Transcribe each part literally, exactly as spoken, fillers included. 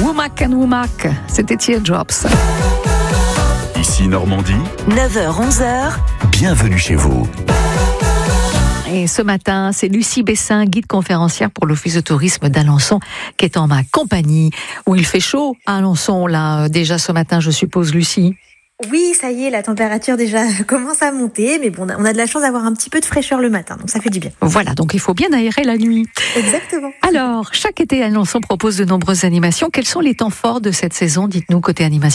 Womack and Womack, c'était Teardrops. Ici Normandie, neuf heures onze heures, bienvenue chez vous. Et ce matin, c'est Lucie Bessin, guide conférencière pour l'Office de tourisme d'Alençon, qui est en ma compagnie, où il fait chaud à Alençon, là, déjà ce matin, je suppose, Lucie. Oui, ça y est, la température déjà commence à monter, mais bon, on a de la chance d'avoir un petit peu de fraîcheur le matin, donc ça fait du bien. Voilà, donc il faut bien aérer la nuit. Exactement. Alors, chaque été, Alençon propose de nombreuses animations. Quels sont les temps forts de cette saison, dites-nous, côté animation ?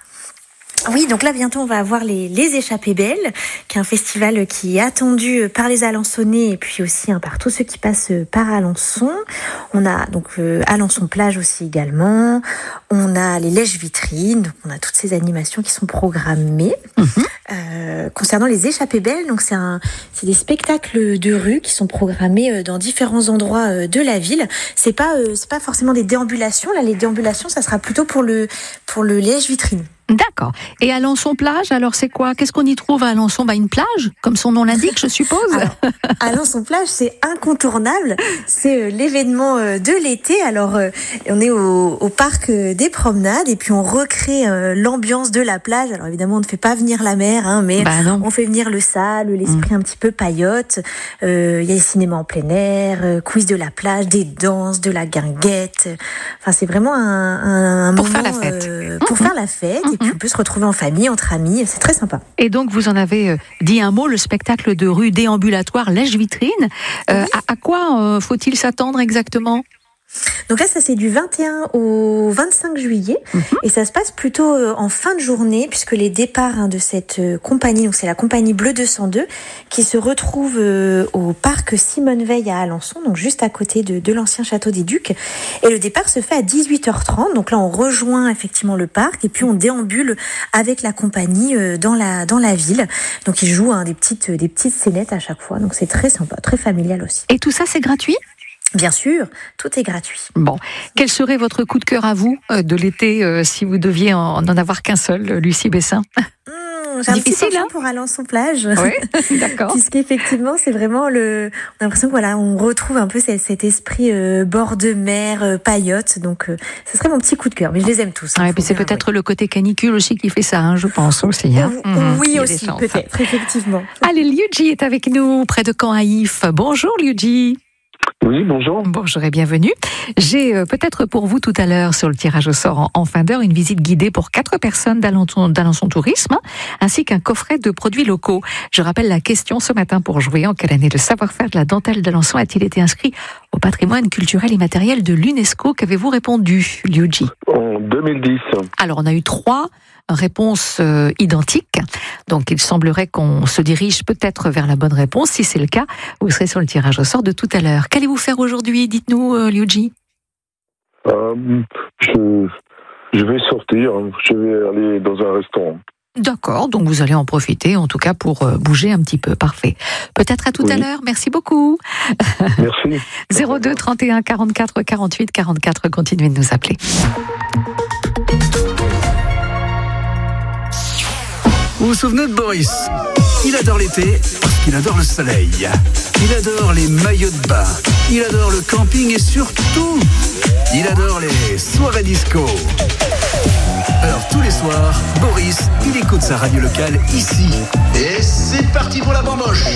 Oui, donc là, bientôt, on va avoir les, les Échappées Belles, qui est un festival qui est attendu par les Alençonnais et puis aussi hein, par tous ceux qui passent par Alençon. On a donc euh, Alençon Plage aussi également. On a les Lèches-Vitrines, donc on a toutes ces animations qui sont programmées. Mm-hmm. Euh, concernant les Échappées Belles, donc c'est, un, c'est des spectacles de rue qui sont programmés dans différents endroits de la ville. C'est pas, euh, c'est pas forcément des déambulations. Là, les déambulations, ça sera plutôt pour le, pour le Lèche-Vitrine. D'accord. Et Alençon Plage, alors c'est quoi ? Qu'est-ce qu'on y trouve à Alençon ? Bah, une plage, comme son nom l'indique, je suppose. Alors, Alençon Plage, c'est incontournable. C'est euh, l'événement euh, de l'été. Alors, euh, on est au, au parc euh, des promenades et puis on recrée euh, l'ambiance de la plage. Alors évidemment, on ne fait pas venir la mer, hein, mais bah on fait venir le sable, l'esprit mmh. un petit peu paillote. Il euh, y a des cinémas en plein air, euh, quiz de la plage, des danses, de la guinguette. Enfin, c'est vraiment un, un, un pour moment faire la fête. Euh, pour mmh. faire la fête. Mmh. Et puis on peut se retrouver en famille, entre amis, c'est très sympa. Et donc vous en avez dit un mot, le spectacle de rue déambulatoire Lèche-Vitrine. Euh, oui. à, à quoi euh, faut-il s'attendre exactement ? Donc là, ça c'est du vingt et un au vingt-cinq juillet mmh. et ça se passe plutôt en fin de journée puisque les départs hein, de cette compagnie, donc c'est la compagnie Bleu deux cent deux qui se retrouve euh, au parc Simone Veil à Alençon, donc juste à côté de, de l'ancien château des Ducs. Et le départ se fait à dix-huit heures trente, donc là on rejoint effectivement le parc et puis on déambule avec la compagnie euh, dans la dans la ville. Donc ils jouent hein, des petites des petites scénettes à chaque fois, donc c'est très sympa, très familial aussi. Et tout ça c'est gratuit ? Bien sûr, tout est gratuit. Bon, quel serait votre coup de cœur à vous euh, de l'été euh, si vous deviez en, n'en avoir qu'un seul, Lucie Bessin ? Mmh, j'ai un Difficile, petit penchant hein pour Alençon Plage. Oui, d'accord. Puisqu'effectivement, c'est vraiment le. On a l'impression que voilà, on retrouve un peu cet, cet esprit euh, bord de mer, euh, paillote. Donc, euh, ce serait mon petit coup de cœur. Mais je les aime tous. Hein, ouais, puis c'est peut-être avouer. Le côté canicule aussi qui fait ça, hein, je pense aussi. Hein. Mmh, mmh, oui, aussi, peut-être, effectivement. Allez, Liuji est avec nous, près de Caen-Haïf. Bonjour, Liuji. Oui, bonjour. Bonjour et bienvenue. J'ai euh, peut-être pour vous tout à l'heure sur le tirage au sort en, en fin d'heure une visite guidée pour quatre personnes d'Alençon, d'Alençon Tourisme hein, ainsi qu'un coffret de produits locaux. Je rappelle la question ce matin pour jouer. En quelle année le savoir-faire de la dentelle d'Alençon a-t-il été inscrit au patrimoine culturel immatériel de l'UNESCO ? Qu'avez-vous répondu, Liuji ? En deux mille dix. Alors on a eu trois réponses euh, identiques. Donc il semblerait qu'on se dirige peut-être vers la bonne réponse. Si c'est le cas, vous serez sur le tirage au sort de tout à l'heure. Qu'allez-vous faire aujourd'hui ? Dites-nous, euh, Liuji. Euh, je, je vais sortir. Je vais aller dans un restaurant. D'accord, donc vous allez en profiter, en tout cas pour euh, bouger un petit peu. Parfait. Peut-être à tout oui. à l'heure. Merci beaucoup. Merci. zéro deux trente et un quarante-quatre quarante-huit quarante-quatre. Continuez de nous appeler. Vous vous souvenez de Boris ? Il adore l'été parce qu'il adore le soleil. Il adore les maillots de bain. Il adore le camping et surtout, il adore les soirées disco. Alors tous les soirs, Boris, il écoute sa radio locale ici. Et c'est parti pour la bamboche.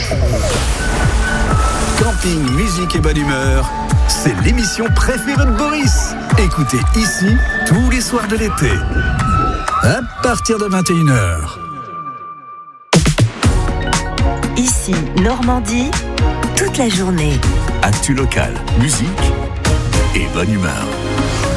Camping, musique et bonne humeur, c'est l'émission préférée de Boris. Écoutez ici tous les soirs de l'été. À partir de vingt et une heures. Ici, Normandie, toute la journée. Actu local, musique et bonne humeur.